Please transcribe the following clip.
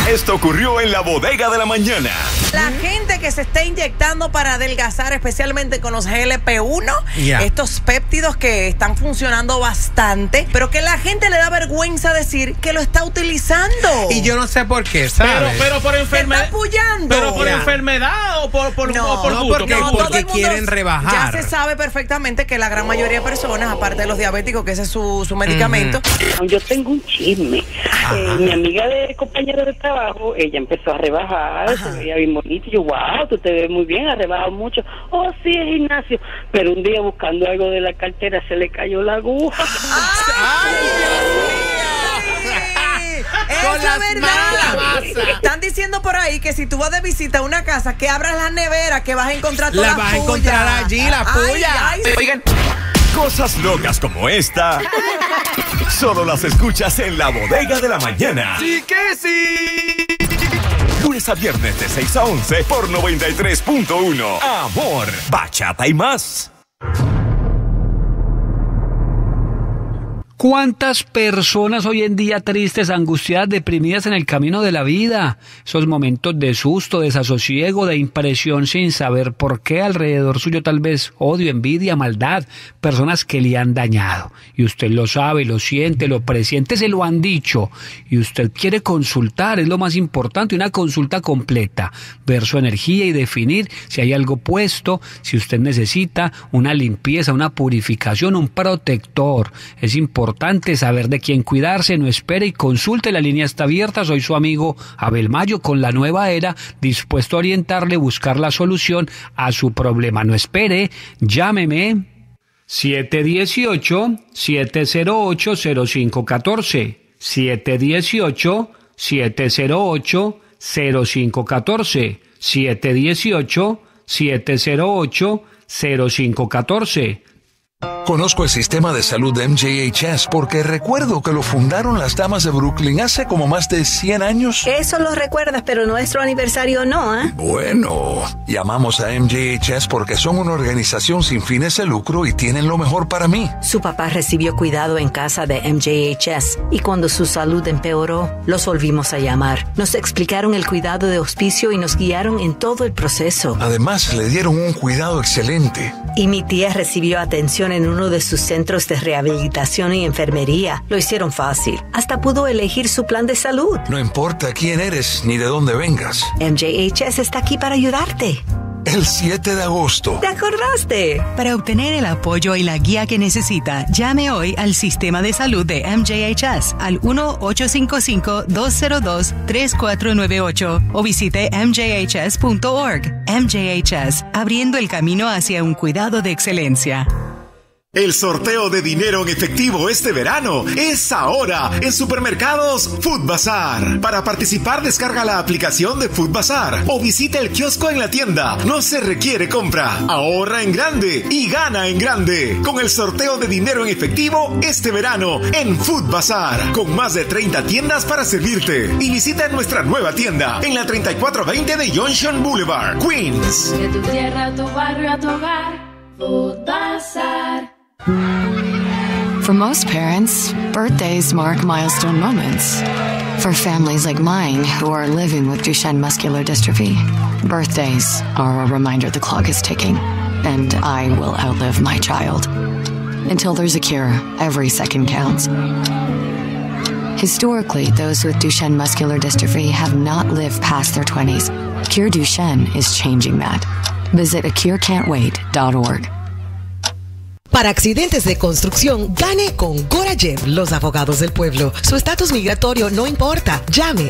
Esto ocurrió en la Bodega de la Mañana. La gente que se está inyectando para adelgazar, especialmente con los GLP-1, estos péptidos que están funcionando bastante, pero que la gente le da vergüenza decir que lo está utilizando. Y yo no sé por qué, ¿sabes? Pero por enfermedad. Está apoyando. Pero por enfermedad o por porque quieren rebajar. Ya se sabe perfectamente que la gran mayoría de personas, aparte de los diabéticos, que ese es su medicamento. Yo tengo un chisme. Mi amiga de compañera de trabajo, ella empezó a rebajar, se veía bien bonita, y yo, wow, tú te ves muy bien, has rebajado mucho. Oh, sí, es gimnasio. Pero un día buscando algo de la cartera se le cayó la aguja. Eso es verdad. Están diciendo por ahí que si tú vas de visita a una casa, que abras la nevera, que vas a encontrar toda la puya. La vas a encontrar allí, la puya. Oigan, cosas locas como esta solo las escuchas en la Bodega de la Mañana. ¡Sí que sí! Lunes a viernes de 6 a 11 por 93.1. Amor, bachata y más. ¿Cuántas personas hoy en día tristes, angustiadas, deprimidas en el camino de la vida? Esos momentos de susto, desasosiego, de impresión sin saber por qué alrededor suyo tal vez odio, envidia, maldad, personas que le han dañado. Y usted lo sabe, lo siente, lo presiente, se lo han dicho. Y usted quiere consultar, es lo más importante, una consulta completa. Ver su energía y definir si hay algo puesto, si usted necesita una limpieza, una purificación, un protector. Es importante saber de quién cuidarse, no espere y consulte, la línea está abierta. Soy su amigo Abel Mayo con la nueva era, dispuesto a orientarle, buscar la solución a su problema. No espere, llámeme 718-708-0514, 718-708-0514, 718-708-0514. Conozco el sistema de salud de MJHS porque recuerdo que lo fundaron las damas de Brooklyn hace como más de 100 años. Eso lo recuerdas, pero nuestro aniversario no, ¿eh? Bueno, llamamos a MJHS porque son una organización sin fines de lucro y tienen lo mejor para mí. Su papá recibió cuidado en casa de MJHS y cuando su salud empeoró, los volvimos a llamar. Nos explicaron el cuidado de hospicio y nos guiaron en todo el proceso. Además, le dieron un cuidado excelente. Y mi tía recibió atención en uno de sus centros de rehabilitación y enfermería. Lo hicieron fácil. Hasta pudo elegir su plan de salud. No importa quién eres ni de dónde vengas. MJHS está aquí para ayudarte. El 7 de agosto. ¿Te acordaste? Para obtener el apoyo y la guía que necesita, llame hoy al Sistema de Salud de MJHS al 1-855-202-3498 o visite mjhs.org. MJHS, abriendo el camino hacia un cuidado de excelencia. El sorteo de dinero en efectivo este verano es ahora en Supermercados Food Bazar. Para participar, descarga la aplicación de Food Bazar o visita el kiosco en la tienda. No se requiere compra. Ahorra en grande y gana en grande con el sorteo de dinero en efectivo este verano en Food Bazar, con más de 30 tiendas para servirte. Y visita nuestra nueva tienda en la 3420 de Junction Boulevard, Queens. De tu tierra a tu barrio a tu hogar, Food Bazar. For most parents, birthdays mark milestone moments. For families like mine who are living with Duchenne muscular dystrophy, birthdays are a reminder the clock is ticking, and I will outlive my child. Until there's a cure, every second counts. Historically, those with Duchenne muscular dystrophy have not lived past their 20s. Cure Duchenne is changing that. Visit acurecan'twait.org. Para accidentes de construcción, gane con Gorayev, los abogados del pueblo. Su estatus migratorio no importa. Llame